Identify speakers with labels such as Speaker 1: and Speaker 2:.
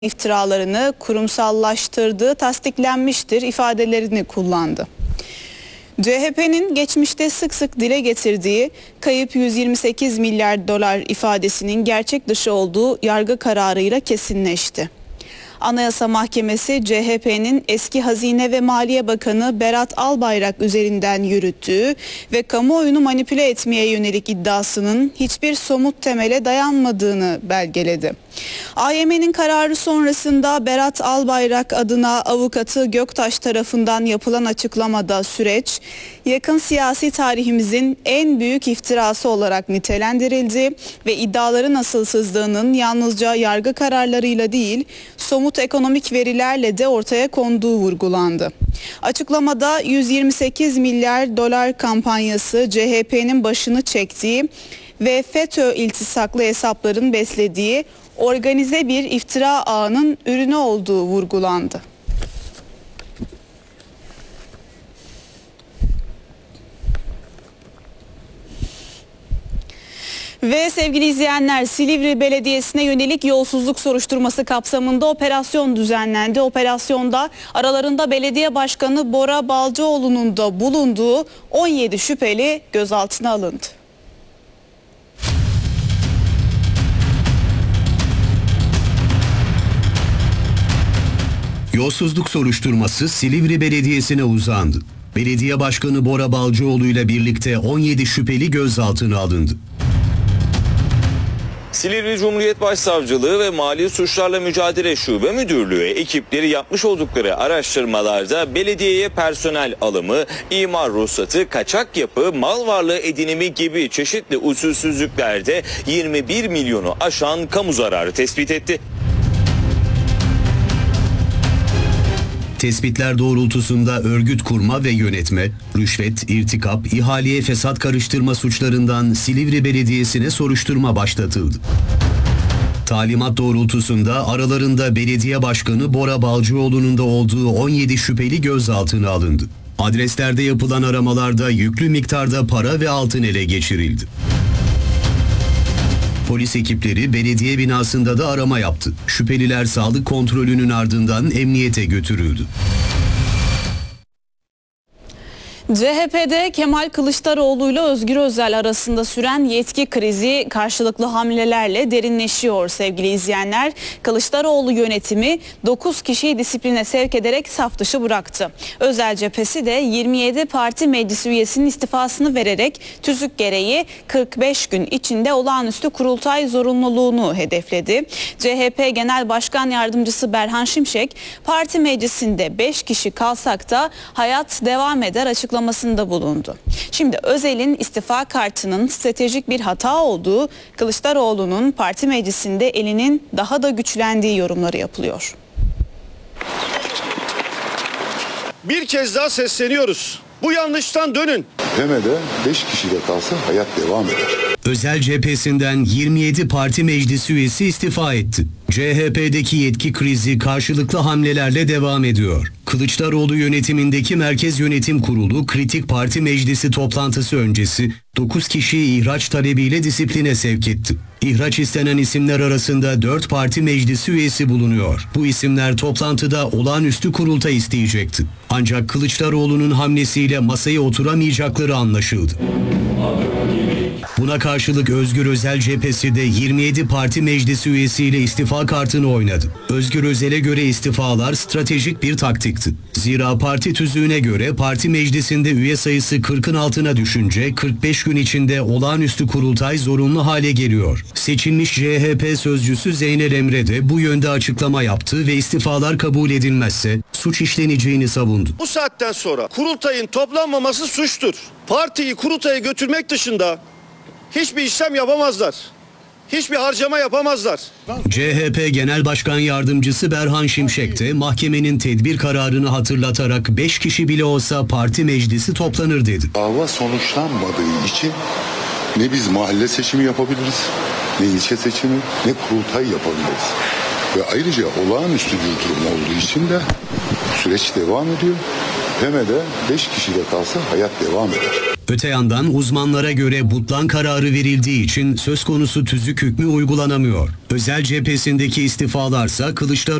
Speaker 1: iftiralarını kurumsallaştırdığı tasdiklenmiştir ifadelerini kullandı. CHP'nin geçmişte sık sık dile getirdiği kayıp 128 milyar dolar ifadesinin gerçek dışı olduğu yargı kararıyla kesinleşti. Anayasa Mahkemesi CHP'nin eski Hazine ve Maliye Bakanı Berat Albayrak üzerinden yürüttüğü ve kamuoyunu manipüle etmeye yönelik iddiasının hiçbir somut temele dayanmadığını belgeledi. AYM'nin kararı sonrasında Berat Albayrak adına avukatı Göktaş tarafından yapılan açıklamada süreç, yakın siyasi tarihimizin en büyük iftirası olarak nitelendirildi ve iddiaların asılsızlığının yalnızca yargı kararlarıyla değil, somut ekonomik verilerle de ortaya konduğu vurgulandı. Açıklamada 128 milyar dolar kampanyası CHP'nin başını çektiği ve FETÖ iltisaklı hesapların beslediği organize bir iftira ağının ürünü olduğu vurgulandı. Ve sevgili izleyenler, Silivri Belediyesi'ne yönelik yolsuzluk soruşturması kapsamında operasyon düzenlendi. Operasyonda aralarında belediye başkanı Bora Balcıoğlu'nun da bulunduğu 17 şüpheli gözaltına alındı.
Speaker 2: Yolsuzluk soruşturması Silivri Belediyesi'ne uzandı. Belediye Başkanı Bora Balcıoğlu ile birlikte 17 şüpheli gözaltına alındı.
Speaker 3: Silivri Cumhuriyet Başsavcılığı ve Mali Suçlarla Mücadele Şube Müdürlüğü ekipleri yapmış oldukları araştırmalarda belediyeye personel alımı, imar ruhsatı, kaçak yapı, mal varlığı edinimi gibi çeşitli usulsüzlüklerde 21 milyonu aşan kamu zararı tespit etti.
Speaker 2: Tespitler doğrultusunda örgüt kurma ve yönetme, rüşvet, irtikap, ihaleye fesat karıştırma suçlarından Silivri Belediyesi'ne soruşturma başlatıldı. Talimat doğrultusunda aralarında belediye başkanı Bora Balcıoğlu'nun da olduğu 17 şüpheli gözaltına alındı. Adreslerde yapılan aramalarda yüklü miktarda para ve altın ele geçirildi. Polis ekipleri belediye binasında da arama yaptı. Şüpheliler sağlık kontrolünün ardından emniyete götürüldü.
Speaker 1: CHP'de Kemal Kılıçdaroğlu ile Özgür Özel arasında süren yetki krizi karşılıklı hamlelerle derinleşiyor sevgili izleyenler. Kılıçdaroğlu yönetimi 9 kişiyi disipline sevk ederek saf dışı bıraktı. Özel cephesi de 27 parti meclis üyesinin istifasını vererek tüzük gereği 45 gün içinde olağanüstü kurultay zorunluluğunu hedefledi. CHP Genel Başkan Yardımcısı Berhan Şimşek, parti meclisinde 5 kişi kalsak da hayat devam eder açıklamasında bulundu. Şimdi Özel'in istifa kartının stratejik bir hata olduğu, Kılıçdaroğlu'nun parti meclisinde elinin daha da güçlendiği yorumları yapılıyor.
Speaker 4: Bir kez daha sesleniyoruz. Bu yanlıştan dönün.
Speaker 5: Temelde 5 kişi de kalsa hayat devam eder.
Speaker 2: Özel cephesinden 27 parti meclisi üyesi istifa etti. CHP'deki yetki krizi karşılıklı hamlelerle devam ediyor. Kılıçdaroğlu yönetimindeki Merkez Yönetim Kurulu kritik parti meclisi toplantısı öncesi 9 kişiyi ihraç talebiyle disipline sevk etti. İhraç istenen isimler arasında 4 parti meclisi üyesi bulunuyor. Bu isimler toplantıda olağanüstü kurultay isteyecekti. Ancak Kılıçdaroğlu'nun hamlesiyle masaya oturamayacakları anlaşıldı. Buna karşılık Özgür Özel cephesi de 27 parti meclisi üyesiyle istifa kartını oynadı. Özgür Özel'e göre istifalar stratejik bir taktikti. Zira parti tüzüğüne göre parti meclisinde üye sayısı 40'ın altına düşünce 45 gün içinde olağanüstü kurultay zorunlu hale geliyor. Seçilmiş CHP sözcüsü Zeynel Emre de bu yönde açıklama yaptı ve istifalar kabul edilmezse suç işleneceğini savundu.
Speaker 4: Bu saatten sonra kurultayın toplanmaması suçtur. Partiyi kurultaya götürmek dışında hiçbir işlem yapamazlar. Hiçbir harcama yapamazlar.
Speaker 2: CHP Genel Başkan Yardımcısı Berhan Şimşek de mahkemenin tedbir kararını hatırlatarak 5 kişi bile olsa parti meclisi toplanır dedi.
Speaker 5: Dava sonuçlanmadığı için ne biz mahalle seçimi yapabiliriz, ne ilçe seçimi, ne kurultay yapabiliriz. Ve ayrıca olağanüstü bir durum olduğu için de süreç devam ediyor. Temelde 5 kişi de kalsa hayat devam eder.
Speaker 2: Öte yandan uzmanlara göre butlan kararı verildiği için söz konusu tüzük hükmü uygulanamıyor. Özel cephesindeki istifalarsa Kılıçdaroğlu